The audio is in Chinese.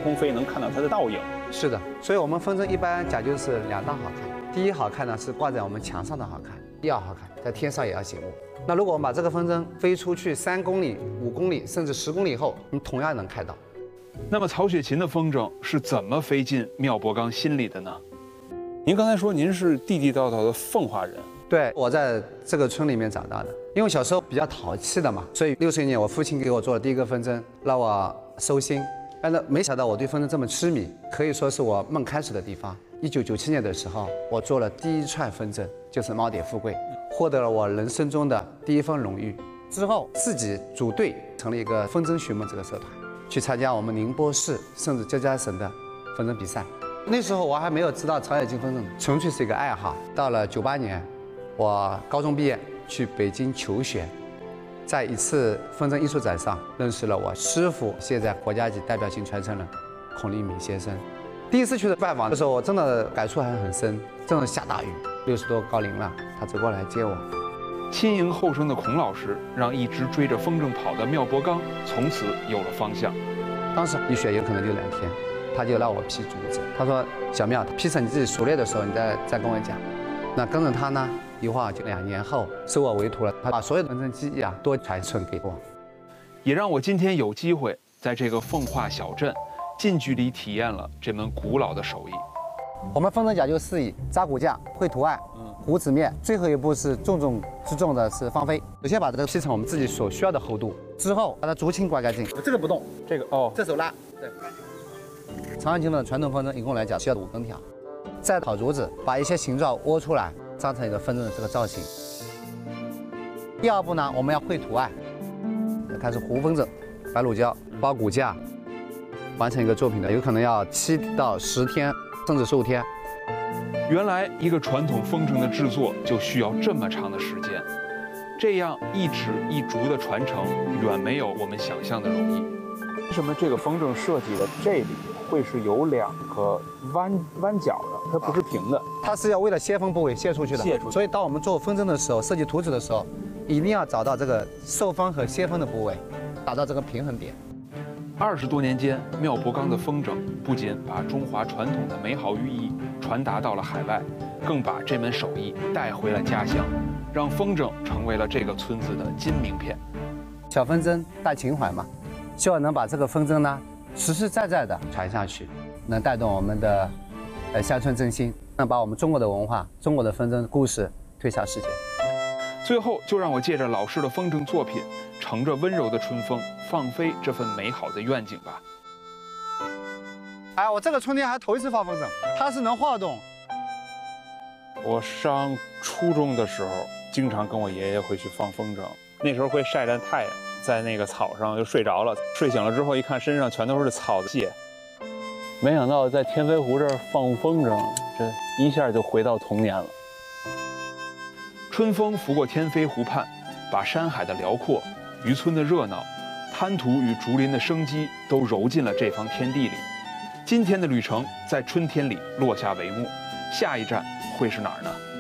空飞，能看到它的倒影。 是的，所以我们风筝一般讲究是两大好看。第一好看呢是挂在我们墙上的好看，第二好看在天上也要醒目。那如果我们把这个风筝飞出去3公里、5公里甚至10公里后，你同样能看到。 那么曹雪芹的风筝是怎么飞进缪伯刚心里的呢？您刚才说您是地地道道的奉化人。 对，我在这个村里面长大的，因为小时候比较淘气的嘛，所以60年我父亲给我做了第一个风筝，让我收心。但是没想到我对风筝这么痴迷，可以说是我梦开始的地方。1997年的时候，我做了第一串风筝，就是猫蝶富贵，获得了我人生中的第一份荣誉。之后自己组队成立一个风筝寻梦这个社团，去参加我们宁波市甚至浙江省的风筝比赛。那时候我还没有知道曹雪芹风筝，纯粹是一个爱好。到了98年，我高中毕业去北京求学，在一次风筝艺术展上认识了我师傅，现在国家级代表性传承人孔令敏先生。第一次去的拜访的时候，我真的感触还很深。正是下大雨，60多高龄了，他走过来接我。 亲迎后生的孔老师，让一直追着风筝跑的缪伯刚从此有了方向。 当时一学有可能就2天，他就让我劈竹子。他说：“小缪，劈成你自己熟练的时候，你再跟我讲。”那跟着他呢，一晃就2年后收我为徒了。他把所有的风筝技艺都传承给我， 也让我今天有机会在这个奉化小镇近距离体验了这门古老的手艺。 我们风筝讲究4艺：扎骨架、绘图案、糊纸面，最后一步是重中之重的是放飞。首先把这个劈成我们自己所需要的厚度，之后把它竹青刮干净。这个不动， 这个哦， 这手拉。对。曹雪芹的传统风筝一共来讲需要5根条，再烤竹子，把一些形状窝出来，张成一个风筝的这个造型。第二步呢，我们要绘图案，开始糊风筝，白乳胶包骨架，完成一个作品的，有可能要7到10天，甚至15天。 原来一个传统风筝的制作就需要这么长的时间，这样一指一竹的传承远没有我们想象的容易。为什么这个风筝设计的这里会是有2个弯角的？它不是平的， 它是要为了泄风部位泄出去的。 泄出去。 所以当我们做风筝的时候，设计图纸的时候，一定要找到这个受风和泄风的部位，达到这个平衡点。 20多年间，缪伯刚的风筝不仅把中华传统的美好寓意传达到了海外，更把这门手艺带回了家乡，让风筝成为了这个村子的金名片。 小风筝大情怀嘛，希望能把这个风筝呢实实在在的传下去，能带动我们的乡村振兴，能把我们中国的文化、中国的风筝故事推向世界。 最后，就让我借着老师的风筝作品，乘着温柔的春风，放飞这份美好的愿景吧。 哎，我这个春天还头一次放风筝，它是能晃动。 我上初中的时候，经常跟我爷爷回去放风筝，那时候会晒着太阳，在那个草上就睡着了，睡醒了之后一看身上全都是草的屑。没想到在天飞湖这儿放风筝，这一下就回到童年了。 春风拂过天飞湖畔，把山海的辽阔、渔村的热闹、滩涂与竹林的生机都揉进了这方天地里。今天的旅程在春天里落下帷幕，下一站会是哪儿呢？